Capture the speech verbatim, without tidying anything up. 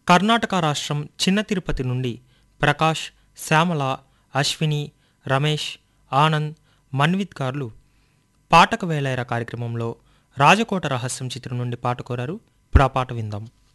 కర్ణాటక రాష్ట్రం చిన్న తిరుపతి నుండి ప్రకాష్, శ్యామల, అశ్విని, రమేష్, ఆనంద్, మన్విత్ గారు పాటకు వేలైర కార్యక్రమంలో రాజకోట రహస్యం చిత్రం నుండి పాట కోరారు. ఇప్పుడు ఆ పాట విందాం.